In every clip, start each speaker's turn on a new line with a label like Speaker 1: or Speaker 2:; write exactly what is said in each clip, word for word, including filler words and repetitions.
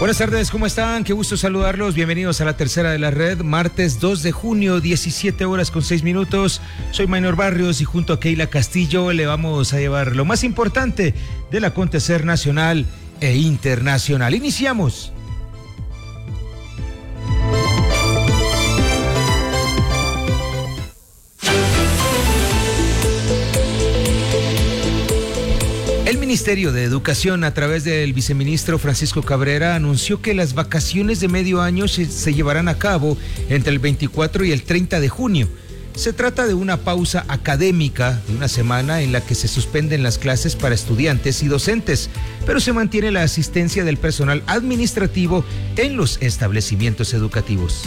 Speaker 1: Buenas tardes, ¿cómo están? Qué gusto saludarlos. Bienvenidos a la tercera de la red, martes dos de junio, diecisiete horas con seis minutos. Soy Maynor Barrios y junto a Keila Castillo le vamos a llevar lo más importante del acontecer nacional e internacional. Iniciamos. El Ministerio de Educación, a través del viceministro Francisco Cabrera, anunció que las vacaciones de medio año se, se llevarán a cabo entre el veinticuatro y el treinta de junio. Se trata de una pausa académica de una semana en la que se suspenden las clases para estudiantes y docentes, pero se mantiene la asistencia del personal administrativo en los establecimientos educativos.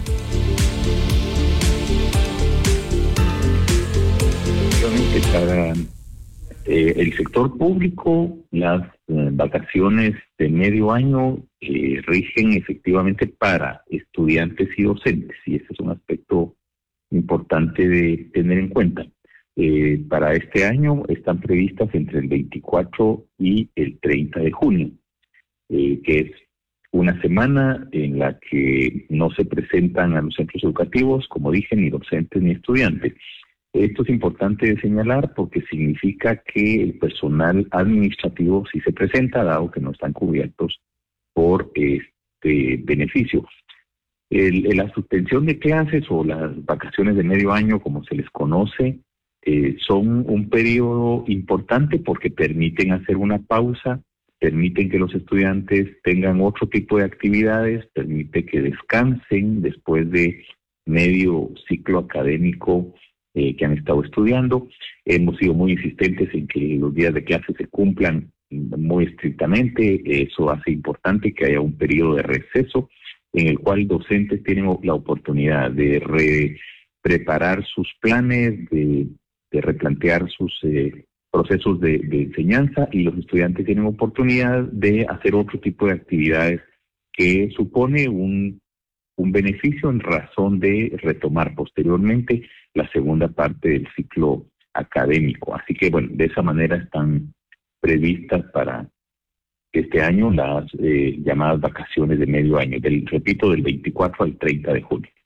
Speaker 2: Para eh, el sector público, las eh, vacaciones de medio año eh, rigen efectivamente para estudiantes y docentes, y ese es un aspecto importante de tener en cuenta. Eh, para este año están previstas entre el veinticuatro y el treinta de junio, eh, que es una semana en la que no se presentan a los centros educativos, como dije, ni docentes ni estudiantes. Esto es importante de señalar porque significa que el personal administrativo sí se presenta, dado que no están cubiertos por este beneficio. El, la suspensión de clases o las vacaciones de medio año, como se les conoce, eh, son un periodo importante porque permiten hacer una pausa, permiten que los estudiantes tengan otro tipo de actividades, permite que descansen después de medio ciclo académico eh, que han estado estudiando. Hemos sido muy insistentes en que los días de clase se cumplan muy estrictamente. Eso hace importante que haya un periodo de receso en el cual docentes tienen la oportunidad de re preparar sus planes, de, de replantear sus eh, procesos de, de enseñanza, y los estudiantes tienen oportunidad de hacer otro tipo de actividades que supone un, un beneficio en razón de retomar posteriormente la segunda parte del ciclo académico. Así que, bueno, de esa manera están previstas para este año las eh, llamadas vacaciones de medio año, del, repito, del veinticuatro al treinta de junio.